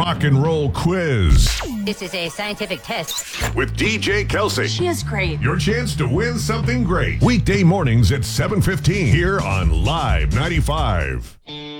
rock and roll quiz This is a scientific test. with DJ Kelsey. She is great. Your chance to win something great. Weekday mornings at 7:15 here on Live 95.